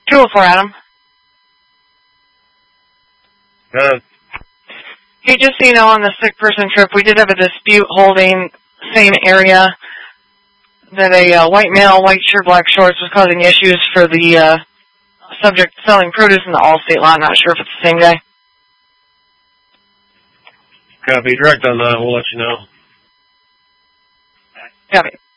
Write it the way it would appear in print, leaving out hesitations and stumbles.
204, Adam. Good. Hey, just so you know, on the sick person trip, we did have a dispute holding same area that a white male, white shirt, black shorts was causing issues for the subject selling produce in the Allstate lot. Not sure if it's the same guy. Copy. Direct on that. We'll let you know. Copy.